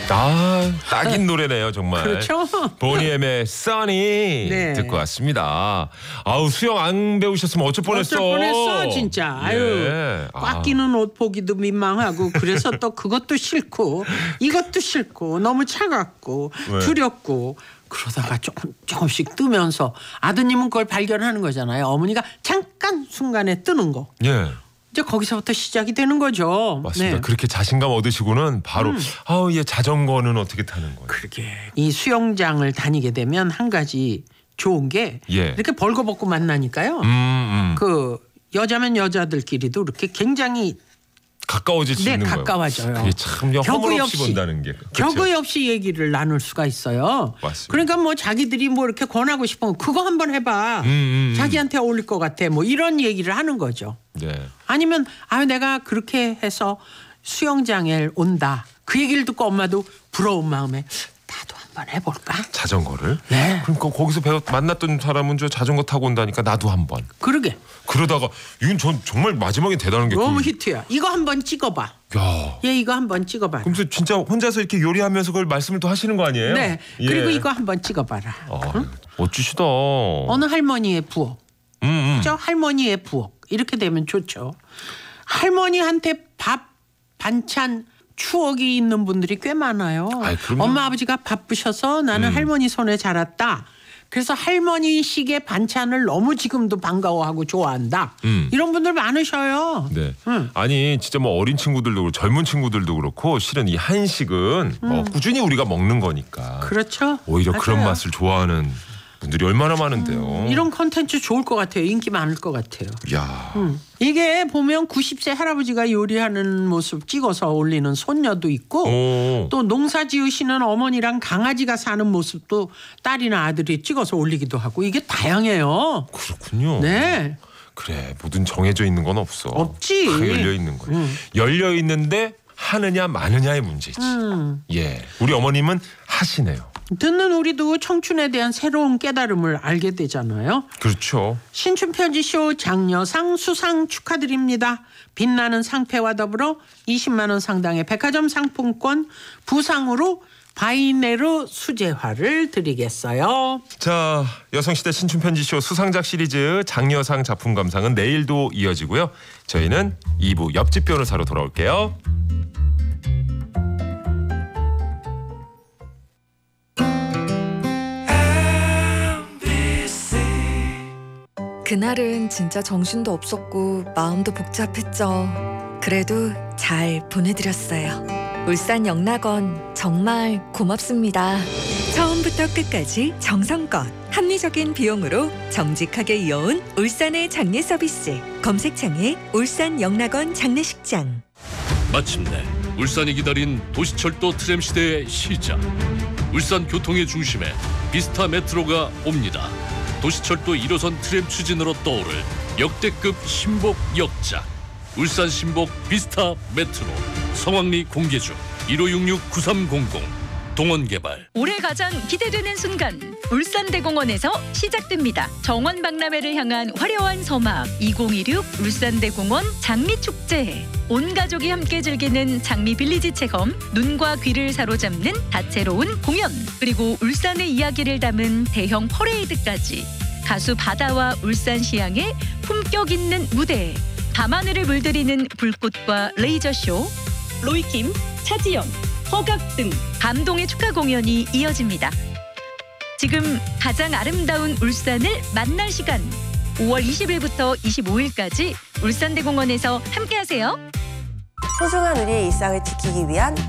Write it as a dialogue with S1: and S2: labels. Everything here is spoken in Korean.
S1: 딱인 노래네요, 정말.
S2: 그렇죠.
S1: 보니엠의 써니
S2: 네.
S1: 듣고 왔습니다. 아우, 수영 안 배우셨으면 어쩔 뻔했어.
S2: 어쩔 뻔했어 진짜. 아유,
S1: 예.
S2: 꽉 끼는 옷 보기도 민망하고 그래서 또 그것도 싫고 이것도 싫고 너무 차갑고
S1: 왜?
S2: 두렵고 그러다가 조금씩 뜨면서 아드님은 그걸 발견하는 거잖아요. 어머니가 잠깐 순간에 뜨는 거.
S1: 예.
S2: 이제 거기서부터 시작이 되는 거죠.
S1: 맞습니다.
S2: 네.
S1: 그렇게 자신감 얻으시고는 바로 아우, 얘 자전거는 어떻게 타는 거예요?
S2: 그러게 이 수영장을 다니게 되면 한 가지 좋은 게
S1: 예.
S2: 이렇게 벌거벗고 만나니까요. 그 여자면 여자들끼리도 이렇게 굉장히
S1: 가까워질 수 있는 거예요.
S2: 가까워져요.
S1: 그게 참 허물 없이 본다는 게. 그렇죠?
S2: 격의 없이 얘기를 나눌 수가 있어요.
S1: 맞습니다.
S2: 그러니까 뭐 자기들이 뭐 이렇게 권하고 싶으면 그거 한번 해봐. 자기한테 어울릴 것 같아. 뭐 이런 얘기를 하는 거죠.
S1: 네.
S2: 아니면 내가 그렇게 해서 수영장에 온다. 그 얘기를 듣고 엄마도 부러운 마음에 나도 한번 해볼까?
S1: 자전거를?
S2: 네.
S1: 그러니까 거기서 만났던 사람은 저 자전거 타고 온다니까 나도 한번.
S2: 그러게.
S1: 그러다가 이건 전 정말 마지막에 대단한 게
S2: 너무 히트야. 이거 한번 찍어봐.
S1: 야.
S2: 얘 이거 한번 찍어봐.
S1: 그럼 진짜 혼자서 이렇게 요리하면서 그걸 말씀을 또 하시는 거 아니에요?
S2: 네.
S1: 예.
S2: 그리고 이거 한번 찍어봐라. 응?
S1: 멋지시다.
S2: 어느 할머니의 부엌. 그죠? 할머니의 부엌. 이렇게 되면 좋죠. 할머니한테 밥, 반찬, 추억이 있는 분들이 꽤 많아요.
S1: 아이, 그럼요.
S2: 엄마 아버지가 바쁘셔서 나는 할머니 손에 자랐다. 그래서 할머니식의 반찬을 너무 지금도 반가워하고 좋아한다. 이런 분들 많으셔요.
S1: 네. 아니 진짜 뭐 어린 친구들도 그렇고 젊은 친구들도 그렇고 실은 이 한식은 꾸준히 우리가 먹는 거니까.
S2: 그렇죠.
S1: 오히려
S2: 맞아요.
S1: 그런 맛을 좋아하는 분들이 얼마나 많은데요.
S2: 이런 콘텐츠 좋을 것 같아요. 인기 많을 것 같아요.
S1: 야.
S2: 이게 보면 90세 할아버지가 요리하는 모습 찍어서 올리는 손녀도 있고 또 농사 지으시는 어머니랑 강아지가 사는 모습도 딸이나 아들이 찍어서 올리기도 하고 이게 다양해요.
S1: 그렇군요.
S2: 네.
S1: 그래, 모든 정해져 있는 건 없어.
S2: 없지.
S1: 다 열려 있는 거예요. 열려 있는데 하느냐 마느냐의 문제지. 예, 우리 어머님은 하시네요.
S2: 듣는 우리도 청춘에 대한 새로운 깨달음을 알게 되잖아요.
S1: 그렇죠.
S2: 신춘편지쇼 장려상 수상 축하드립니다. 빛나는 상패와 더불어 20만 원 상당의 백화점 상품권 부상으로 바이네르 수제화를 드리겠어요.
S1: 자, 여성시대 신춘편지쇼 수상작 시리즈 장려상 작품 감상은 내일도 이어지고요. 저희는 2부 옆집 변호사로 돌아올게요.
S3: 그날은 진짜 정신도 없었고 마음도 복잡했죠. 그래도 잘 보내드렸어요. 울산 영락원 정말 고맙습니다. 처음부터 끝까지 정성껏 합리적인 비용으로 정직하게 이어온 울산의 장례 서비스. 검색창에 울산 영락원 장례식장.
S4: 마침내 울산이 기다린 도시철도 트램 시대의 시작. 울산 교통의 중심에 비스타 메트로가 옵니다. 도시철도 1호선 트램 추진으로 떠오를 역대급 신복 역작. 울산 신복 비스타 메트로. 성황리 공개 중. 1566-9300. 동원개발.
S5: 올해 가장 기대되는 순간 울산대공원에서 시작됩니다. 정원박람회를 향한 화려한 서막 2016 울산대공원 장미축제. 온 가족이 함께 즐기는 장미 빌리지 체험, 눈과 귀를 사로잡는 다채로운 공연, 그리고 울산의 이야기를 담은 대형 퍼레이드까지 가수 바다와 울산시향의 품격 있는 무대, 밤하늘을 물들이는 불꽃과 레이저쇼, 로이킴, 차지영, 허각 등 감동의 축하 공연이 이어집니다. 지금 가장 아름다운 울산을 만날 시간. 5월 20일부터 25일까지 울산대공원에서 함께하세요.
S6: 소중한 우리의 일상을 지키기 위한